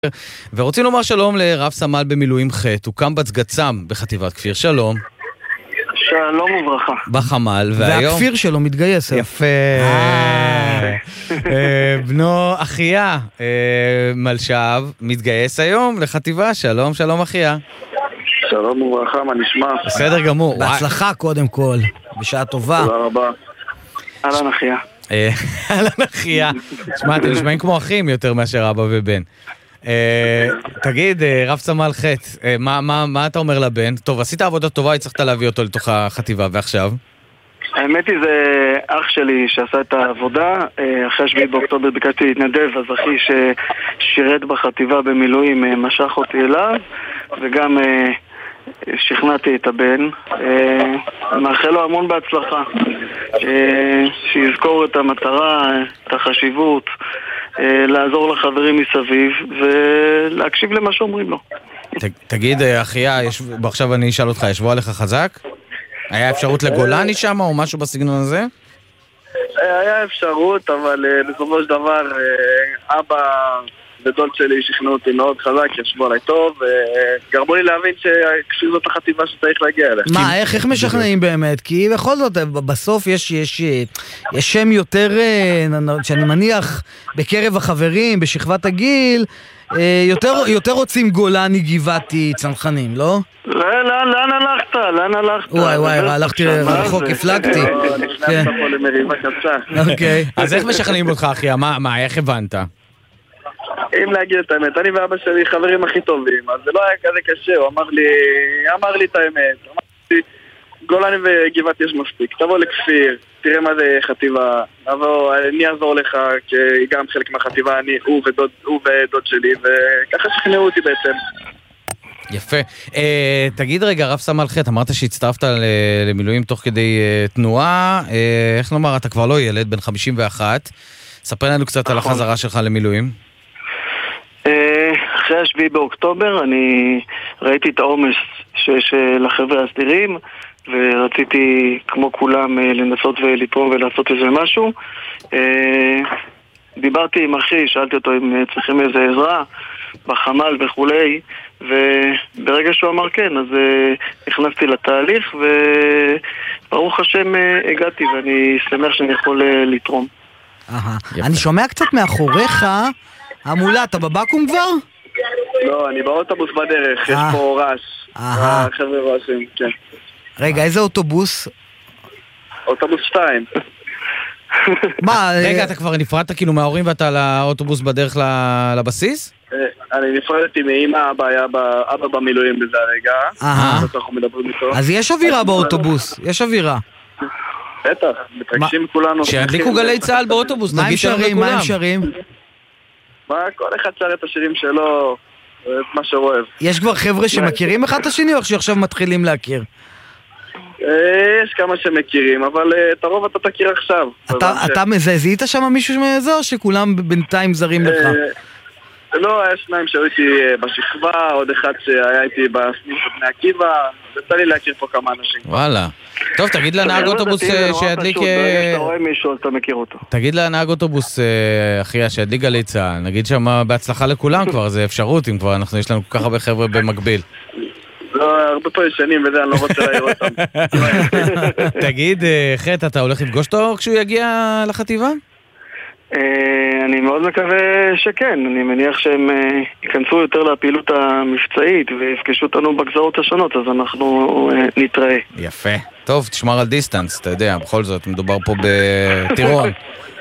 ורוצים לומר שלום לרב סמל במילואים ח', הוא קמב"ץ גצ"ם בחטיבת כפיר. שלום. שלום וברכה. בחמ"ל, והיום... והכפיר שלו מתגייס. יפה. בנו אחיה מלשב מתגייס היום לחטיבה. שלום, שלום אחיה. שלום וברכה, מה נשמע? בסדר גמור. בהצלחה קודם כל, בשעה טובה. תודה רבה. אהלן אחיה. אהלן אחיה. תשמע, אתם נשמעים כמו אחים יותר מאשר אבא ובן. תגיד, רב סמל ח', מה אתה אומר לבן? טוב, עשית עבודה טובה, הצלחת להביא אותו לתוך החטיבה, ועכשיו? האמת היא זה אח שלי שעשה את העבודה. אחרי 7 באוקטובר ביקשתי להתנדב, אז אחי ששירת בחטיבה במילואים משך אותי אליו, וגם שכנעתי את הבן. מאחל לו המון בהצלחה, שיזכור את המטרה, את החשיבות, לעזור לחברים מסביב ולהקשיב למה שאומרים לו. תגיד, אחיה, עכשיו אני אשאל אותך, ישבו עליך חזק? היה אפשרות לגולני שם או משהו בסגנון הזה? היה אפשרות, אבל בסופו של דבר אבא ודוד שלי שכנעו אותי מאוד חזק, ישבו עליי טוב, וגרמו לי להבין שזאת החטיבה שצריך להגיע אליה. מה, איך משכנעים באמת? כי בכל זאת, בסוף יש שם יותר, שאני מניח, בקרב החברים, בשכבת הגיל, יותר רוצים גולני, גבעתי, צנחנים, לא? לאן הלכת? לאן הלכת? וואי, הלכתי רחוק, הפלגתי. נכנסת פה למריבה קצה. אוקיי. אז איך משכנעים אותך, אחיה? מה, איך הבנת? אם להגיד את האמת, אני ואבא שלי חברים הכי טובים, אז זה לא היה כזה קשה, הוא אמר לי את האמת, אמר לי, גולני וגבעת יש מספיק, תבוא לכפיר, תראה מה זה חטיבה, אני אעזור לך, כי גם חלק מהחטיבה, הוא ודוד שלי, וככה שכנעו אותי בעצם. יפה. תגיד רגע, רב סמל ח', אמרת שהצטרפת למילואים תוך כדי תנועה, איך לומר, אתה כבר לא ילד, בן 51, ספר לנו קצת על החזרה שלך למילואים. אחרי 7 באוקטובר אני ראיתי את העומס שיש לחבר'ה הסדירים, ורציתי כמו כולם לנסות ולתרום ולעשות איזה משהו. דיברתי עם אחי, שאלתי אותו אם צריכים איזה עזרה בחמ"ל וכולי, וברגע שהוא אמר כן, אז נכנסתי לתהליך, וברוך השם הגעתי, ואני שמח שאני יכול לתרום. אני שומע קצת מאחוריך המולה, אתה בבקום כבר? לא, אני באוטובוס בדרך, יש פה רעש. חבר'ה רעשים, כן. רגע, איזה אוטובוס? אוטובוס 2. מה? רגע, אתה כבר נפרדת כאילו מההורים ואתה על האוטובוס בדרך לבסיס? אני נפרדתי מאמא, אבא במילואים בזה הרגע. אנחנו מדברים איתו. אז יש אווירה באוטובוס, יש אווירה. בטח, מתרגשים כולנו. שידליקו גלי צהל באוטובוס, מה הם שרים? מה הם שרים? כל אחד שר את השירים שלו, את מה שהוא אוהב. יש כבר חבר'ה שמכירים אחד את השני או שעכשיו מתחילים להכיר? יש כמה שמכירים, אבל את הרוב אתה תכיר עכשיו. אתה זיהית שם מישהו מזה או שכולם בינתיים זרים לך? לא, היה 2 שהיו איתי בשכבה, עוד אחד שהיה איתי בסניף בני עקיבא, יצא לי להכיר פה כמה אנשים. וואלה. טוב, תגיד לנהג אוטובוס שידליק... ברגע שאתה רואה מישהו, אתה מכיר אותו. תגיד לנהג אוטובוס, אחיה, שידליק גלי צהל. נגיד שם בהצלחה לכולם כבר, זה אפשרות, אם כבר יש לנו כל כך הרבה חבר'ה במקביל. לא, הרבה פה ישנים וזה, אני לא רוצה להעיר אותם. תגיד, ח', אתה הולך לפגוש אותו כשהוא יגיע לחטיבה? אני מאוד מקווה שכן. אני מניח שהם ייכנסו יותר לפעילות המבצעית ויפגשו אותנו בגזרות השונות, אז אנחנו נתראה. יפה. טוב, תשמר על דיסטנס, אתה יודע, בכל זאת מדובר פה בטירון.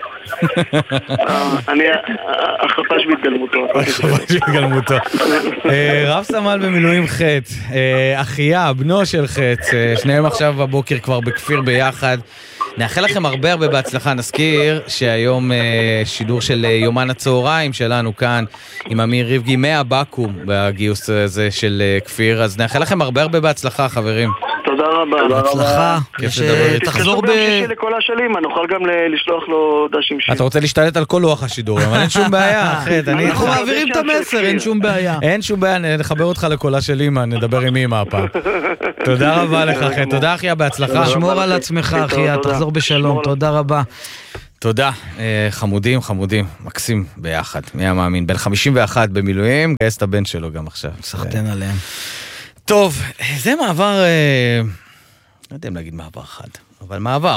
אני החפש בהתגלמותו. החפש בהתגלמותו. רב סמל במילואים ח', אחיה, בנו של ח', שניהם עכשיו בבוקר כבר בכפיר ביחד. נאחל לכם הרבה בהצלחה. נזכיר שהיום שידור של יומן הצהריים שלנו כאן עם אמיר ריבגי מהבקו"ם בגיוס הזה של כפיר, אז נאחל לכם הרבה בהצלחה, חברים. תודה רבה. בהצלחה. תחזור לכל השלים, נוכל גם לשלוח לו דשים שירים. אתה רוצה להשתלט על כל לוח השידור, אבל אין שום בעיה, אחרת. אנחנו מעבירים את המסר, אין שום בעיה. אין שום בעיה, נחבר אותך לכל השלים, נדבר עם אמא הפעם. תודה רבה לך, אחי. תודה, אחיה, בהצלחה. שמור על עצמך, אחיה, תחזור בשלום. תודה רבה. תודה, חמודים, מקסים ביחד, מי המאמין. בן 51 במילואים, גייס את הבן שלו גם עכשיו. סחטן עליהם. טוב, זה מעבר, לא יודע אם להגיד מעבר חד, אבל מעבר.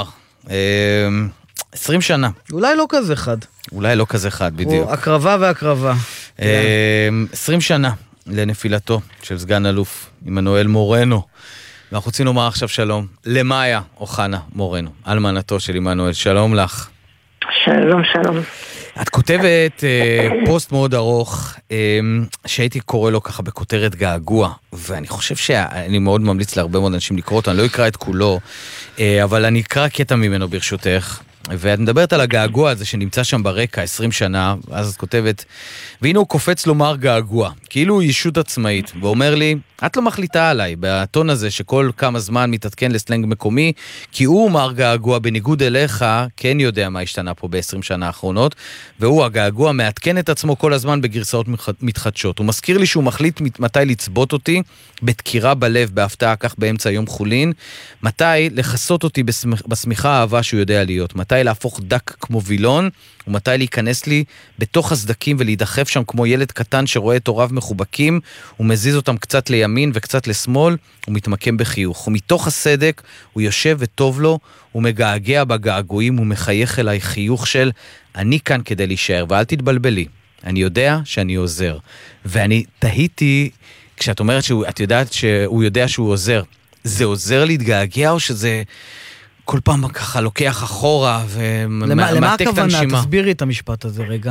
20 שנה. אולי לא כזה חד. אולי לא כזה חד, בדיוק. הקרבה והקרבה. 20 שנה לנפילתו של סגן אלוף עמנואל מורנו. ואנחנו רוצים לומר עכשיו שלום למאיה אוחנה מורנו, אלמנתו של עמנואל. שלום לך. שלום. את כותבת פוסט מאוד ארוך, שהייתי קורא לו ככה בכותרת געגוע, ואני חושב שאני מאוד ממליץ להרבה מאוד אנשים לקרוא אותו, אני לא אקרא את כולו, אבל אני אקרא קטע ממנו ברשותך, ואת מדברת על הגעגוע הזה שנמצא שם ברקע 20 שנה, אז את כותבת, והנה הוא קופץ לומר געגוע, כאילו הוא ישות עצמאית, ואומר לי, את לא מחליטה עליי, בטון הזה שכל כמה זמן מתעדכן לסלנג מקומי, כי הוא מר געגוע בניגוד אליך, כן יודע מה השתנה פה ב-20 שנה האחרונות, והוא הגעגוע מעדכן את עצמו כל הזמן בגרסאות מתחדשות. הוא מזכיר לי שהוא מחליט מתי לצבות אותי, בתקירה בלב, בהפתעה כך באמצע יום חולין, מתי לחסות אותי בשמיכה האהבה שהוא יודע להיות, מתי להפוך דק כמו וילון, ומתי להיכנס לי בתוך הסדקים ולהידחף שם כמו ילד קטן שרואה את הוריו מחובקים, ומזיז אותם קצת לימין וקצת לשמאל, ומתמקם בחיוך. ומתוך הסדק הוא יושב וטוב לו, הוא מגעגע בגעגועים, הוא מחייך אליי חיוך של אני כאן כדי להישאר, ואל תתבלבלי, אני יודע שאני עוזר. ואני תהיתי, כשאת אומרת את יודעת שהוא יודע שהוא עוזר, זה עוזר להתגעגע או שזה כל פעם ככה לוקח אחורה ומעתק את הנשימה? למה הכוונה? תסבירי את המשפט הזה רגע.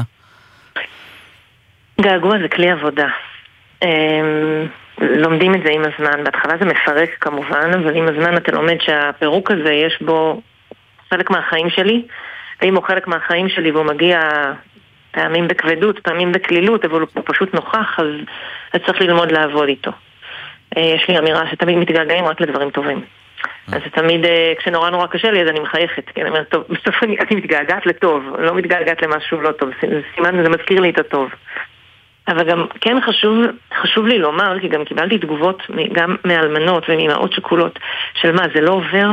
געגוע זה כלי עבודה. לומדים את זה עם הזמן. בהתחלה זה מפרק כמובן, אבל עם הזמן אתה לומד שהפירוק הזה יש בו חלק מהחיים שלי, ואם הוא חלק מהחיים שלי והוא מגיע פעמים בכבדות, פעמים בכלילות, אבל הוא פשוט נוכח, אז צריך ללמוד לעבוד איתו. יש לי אמירה שתמיד מתגעגעים רק לדברים טובים. אז תמיד, כשנורא נורא קשה לי, אז אני מחייכת, כי אני אומרת, טוב, בסוף אני מתגעגעת לטוב, לא מתגעגעת למשהו לא טוב, זה מזכיר לי את הטוב. אבל גם כן חשוב לי לומר, כי גם קיבלתי תגובות גם מאלמנות ומאמהות שכולות, של מה, זה לא עובר?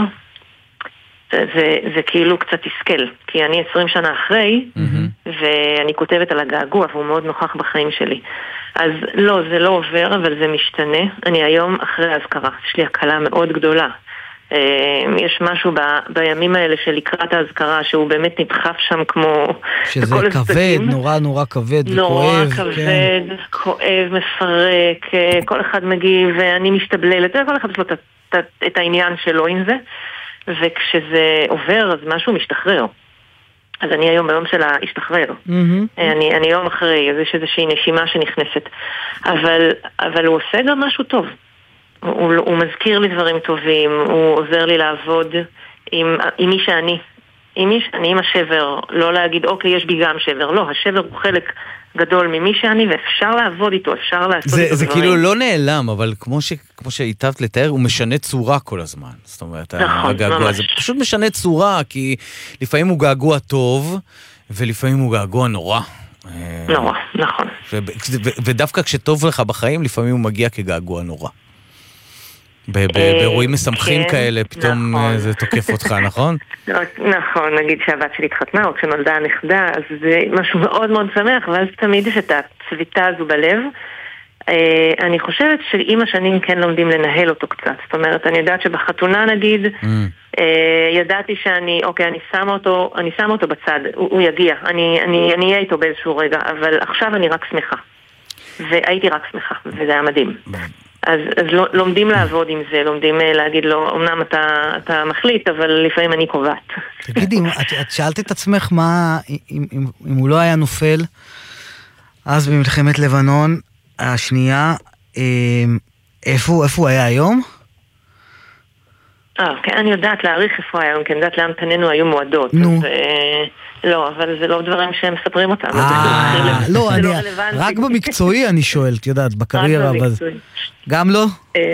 זה כאילו קצת תסכל, כי אני 20 שנה אחרי, ואני כותבת על הגעגוע, והוא מאוד נוכח בחיים שלי. אז לא, זה לא עובר, אבל זה משתנה. אני היום אחרי ההזכרה, יש לי הקלה מאוד גדולה. יש משהו בימים האלה של לקראת ההזכרה, שהוא באמת נדחף שם כמו... שזה כבד, נורא כבד וכואב. נורא כבד, כואב, מפרק, כל אחד מגיב, ואני משתבללת, כל אחד יש לו את העניין שלו עם זה, וכשזה עובר, אז משהו משתחרר. אז אני היום ביום של להשתחרר. אני יום אחרי, אז יש איזושהי נשימה שנכנסת. אבל הוא עושה גם משהו טוב. הוא מזכיר לי דברים טובים, הוא עוזר לי לעבוד עם מי שאני. עם השבר, לא להגיד, אוקיי, יש בי גם שבר. לא, השבר הוא חלק גדול ממי שאני, ואפשר לעבוד איתו, אפשר לעשות איתו דברים. זה כאילו לא נעלם, אבל כמו שהיטבת לתאר, הוא משנה צורה כל הזמן. זאת אומרת, הגעגוע הזה פשוט משנה צורה, כי לפעמים הוא געגוע טוב, ולפעמים הוא געגוע נורא. נורא, נכון. ודווקא כשטוב לך בחיים, לפעמים הוא מגיע כגעגוע נורא. באירועים משמחים כאלה, פתאום זה תוקף אותך, נכון? נכון, נגיד שהבת שלי התחתנה, או כשנולדה הנכדה, אז זה משהו מאוד מאוד שמח, ואז תמיד יש את הצביטה הזו בלב. אני חושבת שעם השנים כן לומדים לנהל אותו קצת. זאת אומרת, אני יודעת שבחתונה נגיד, ידעתי שאני, אוקיי, אני שמה אותו בצד, הוא יגיע, אני אהיה איתו באיזשהו רגע, אבל עכשיו אני רק שמחה. והייתי רק שמחה, וזה היה מדהים. אז לומדים לעבוד עם זה, לומדים להגיד לו, אמנם אתה מחליט, אבל לפעמים אני קובעת. תגידי, את שאלת את עצמך מה, אם הוא לא היה נופל, אז במלחמת לבנון השנייה, איפה הוא היה היום? כן, אני יודעת להעריך איפה הוא היה, כי אני יודעת לאן פנינו היו מועדות. נו. לא, אבל זה לא דברים שהם מספרים אותם. לא, רק במקצועי אני שואל, את יודעת, בקריירה, אבל... גם לא?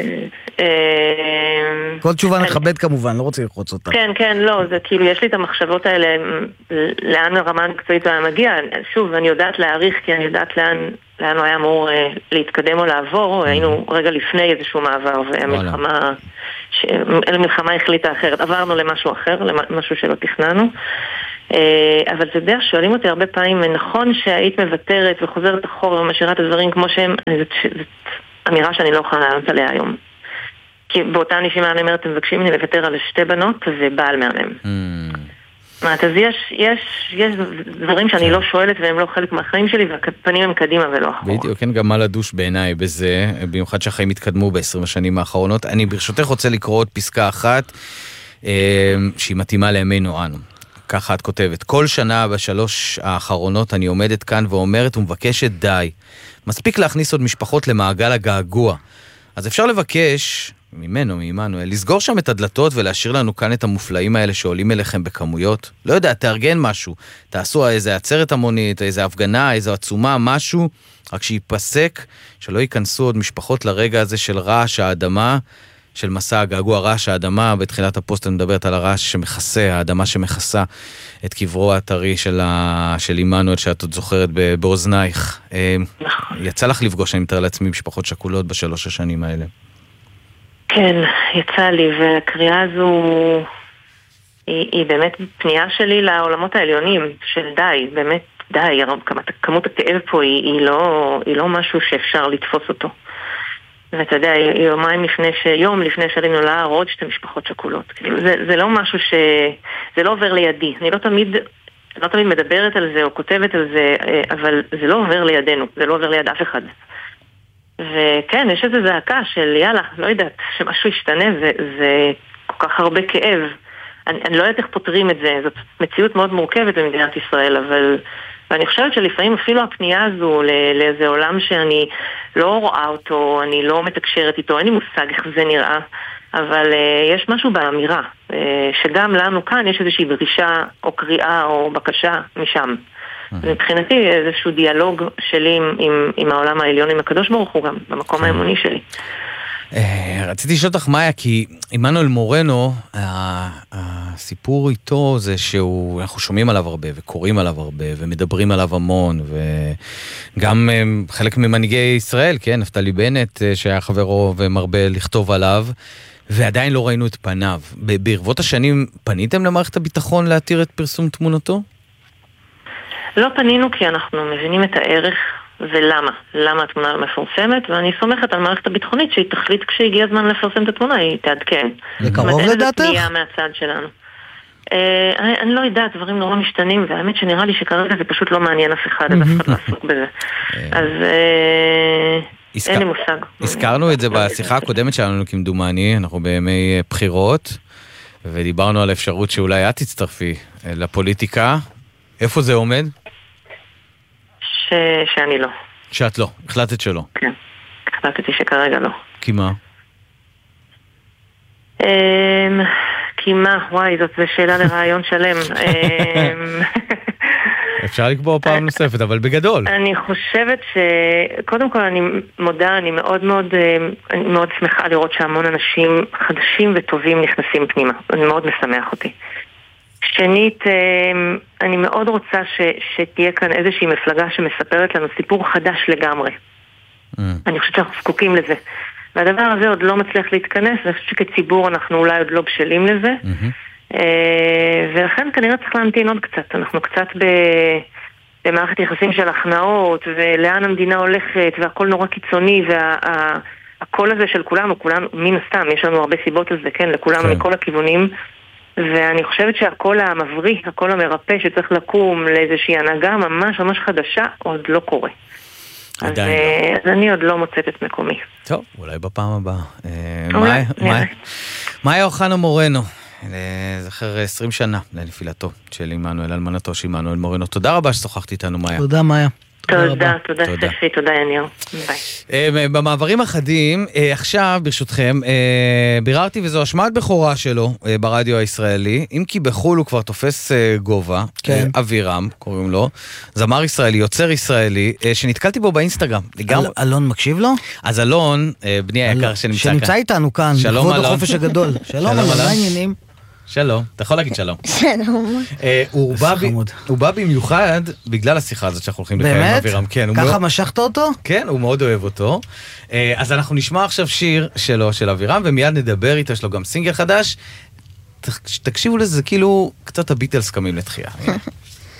כל תשובה נכבד כמובן, לא רוצה לרחוץ אותה. כן, כן, לא, זה כאילו, יש לי את המחשבות האלה, לאן הרמה המקצועית היה מגיע. שוב, אני יודעת להעריך, כי אני יודעת לאן הוא היה אמור להתקדם או לעבור, היינו רגע לפני איזשהו מעבר, והמלחמה החליטה אחרת. עברנו למשהו אחר, למשהו שלא תכננו. אבל זה דרך שואלים אותי הרבה פעמים, נכון שהיית מבטרת וחוזרת אחורה ומשאירה את הדברים כמו שהם, זאת אמירה שאני לא יכולה לענות עליה היום. כי באותה נשימה אני אומרת, אתם מבקשים ממני לוותר על 2 בנות ובעל מהמם. אז יש דברים שאני לא שואלת והם לא חלק מהחיים שלי, והפנים הם קדימה ולא אחורה. בדיוק, כן, גם מה לדוש בעיניי בזה, במיוחד שהחיים התקדמו ב-20 השנים האחרונות. אני ברשותך רוצה לקרוא עוד פסקה אחת, שהיא מתאימה לימינו אנו. ככה את כותבת, כל שנה ב3 האחרונות אני עומדת כאן ואומרת ומבקשת די. מספיק להכניס עוד משפחות למעגל הגעגוע. אז אפשר לבקש ממנו, מעמנואל, לסגור שם את הדלתות ולהשאיר לנו כאן את המופלאים האלה שעולים אליכם בכמויות. לא יודע, תארגן משהו. תעשו איזה עצרת המונית, איזה הפגנה, איזו עצומה, משהו, רק שיפסק, שלא ייכנסו עוד משפחות לרגע הזה של רעש האדמה, של מסע הגעגוע, רעש האדמה. בתחילת הפוסט אני מדברת על הרעש שמכסה, האדמה שמכסה את קברו האתרי של עמנואל, שאת עוד זוכרת באוזנייך. יצא לך לפגוש, אני מתאר לעצמי, משפחות שכולות ב3 השנים האלה. כן, יצא לי, והקריאה הזו היא באמת פנייה שלי לעולמות העליונים, של די, באמת די, כמות הכאב פה היא לא משהו שאפשר לתפוס אותו. ואתה יודע, יום לפני שעלינו להר, 2 משפחות שכולות. זה לא משהו זה לא עובר לידי. אני לא תמיד מדברת על זה או כותבת על זה, אבל זה לא עובר לידינו, זה לא עובר ליד אף אחד. וכן, יש איזו זעקה של יאללה, לא יודעת, שמשהו ישתנה, זה כל כך הרבה כאב. אני לא יודעת איך פותרים את זה, זאת מציאות מאוד מורכבת במדינת ישראל, אבל... ואני חושבת שלפעמים אפילו הפנייה הזו לאיזה עולם שאני לא רואה אותו, אני לא מתקשרת איתו, אין לי מושג איך זה נראה, אבל יש משהו באמירה, שגם לנו כאן יש איזושהי דרישה או קריאה או בקשה משם. מבחינתי איזשהו דיאלוג שלי עם העולם העליון, עם הקדוש ברוך הוא גם, במקום האמוני שלי. רציתי לשאול אותך מאיה, כי עמנואל מורנו, הסיפור איתו זה שאנחנו שומעים עליו הרבה וקוראים עליו הרבה ומדברים עליו המון, וגם חלק ממנהיגי ישראל, כן, נפתלי בנט שהיה חברו ומרבה לכתוב עליו, ועדיין לא ראינו את פניו. ברבות השנים פניתם למערכת הביטחון להתיר את פרסום תמונתו? לא פנינו, כי אנחנו מבינים את הערך ולמה. למה התמונה מפורסמת, ואני סומכת על מערכת הביטחונית שהיא תחליט כשהגיע הזמן לפרסם את התמונה, היא תעדכן. זה קרוב לדעתך? זאת פנייה מהצד שלנו. אני לא יודעת, דברים נורא משתנים, והאמת שנראה לי שכרגע זה פשוט לא מעניין אף אחד, אף אחד לא עסוק בזה. אז אין לי מושג. הזכרנו את זה בשיחה הקודמת שלנו כמדומני, אנחנו בימי בחירות, ודיברנו על האפשרות שאולי את תצטרפי לפוליטיקה. איפה זה עומד? שאני לא. שאת לא, החלטת שלא. כן, החלטתי שכרגע לא. כי מה? כי מה? וואי, זאת שאלה לרעיון שלם. אפשר לקבוע פעם נוספת, אבל בגדול. אני חושבת שקודם כל אני מודה, אני מאוד שמחה לראות שהמון אנשים חדשים וטובים נכנסים פנימה. אני מאוד משמח אותי. שנית, אני מאוד רוצה שתהיה כאן איזושהי מפלגה שמספרת לנו סיפור חדש לגמרי. אני חושבת שאנחנו זקוקים לזה. והדבר הזה עוד לא מצליח להתכנס, ואני חושבת שכציבור אנחנו אולי עוד לא בשלים לזה. ולכן כנראה צריך להמתין עוד קצת. אנחנו קצת במערכת יחסים של הכנעות, ולאן המדינה הולכת, והכל נורא קיצוני, והקול הזה של כולנו, מן הסתם, יש לנו הרבה סיבות לזה, כן, לכולנו מכל הכיוונים. ואני חושבת שהקול המבריא, הקול המרפא שצריך לקום לאיזושהי הנהגה ממש ממש חדשה, עוד לא קורה. אז אני עוד לא מוצאת את מקומי. טוב, אולי בפעם הבאה. מאיה אוחנה מורנו, זכר 20 שנה לנפילתו של עמנואל, אלמנתו של עמנואל מורנו. תודה רבה ששוחחת איתנו, מאיה. תודה, מאיה. תודה ספי, תודה יניר. ביי. במעברים החדים, עכשיו ברשותכם, ביררתי וזו השמעת בכורה שלו ברדיו הישראלי, אם כי בחול הוא כבר תופס גובה, אבירם קוראים לו, זמר ישראלי, יוצר ישראלי, שנתקלתי בו באינסטגרם. אלון מקשיב לו? אז אלון, בני היקר שנמצא איתנו כאן, לכבוד החופש הגדול. שלום אלון, מה העניינים? שלום, אתה יכול להגיד שלום. שלום. הוא בא במיוחד בגלל השיחה הזאת שאנחנו הולכים לקיים עם אבירם. ככה משכת אותו? כן, הוא מאוד אוהב אותו. אז אנחנו נשמע עכשיו שיר שלו, של אבירם, ומיד נדבר איתו, יש לו גם סינגל חדש. תקשיבו לזה, כאילו קצת הביטלס קמים לתחייה.